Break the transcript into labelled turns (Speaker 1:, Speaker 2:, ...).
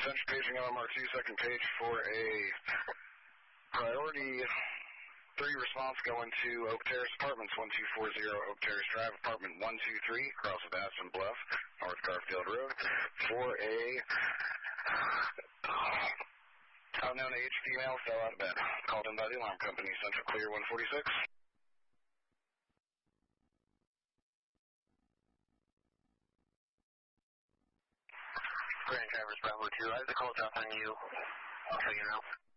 Speaker 1: Central paging LMR2, second page for a priority 3 response going to Oak Terrace Apartments, 1240 Oak Terrace Drive, apartment 123, across with Aspen Bluff, North Garfield Road, for a unknown age female fell out of bed. Called in by the alarm company, Central Clear 146.
Speaker 2: Grand Traverse Bravo 2, I have the call drop on you, so you know.